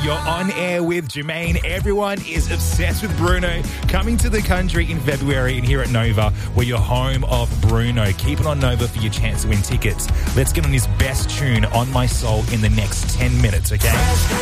You're on air with Jermaine. Everyone is obsessed with Bruno coming to the country in February, and here at Nova, we're your home of Bruno. Keep it on Nova for your chance to win tickets. Let's get on his best tune, On My Soul, in the next 10 minutes, okay?